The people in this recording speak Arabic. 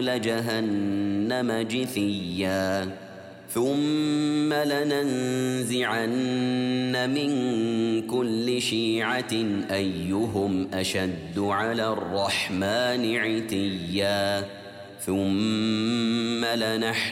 حول جهنم جثيا ثم لننزعن من كل شيعة أيهم أشد على الرحمن عتيا ثم لنحن